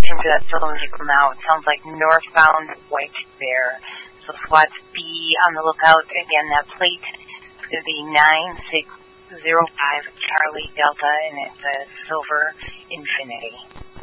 tuned to that solo vehicle now. It sounds like northbound White Bear. So SWAT be on the lookout. Again, that plate is going to be 9605 Charlie Delta, and it's a silver Infiniti.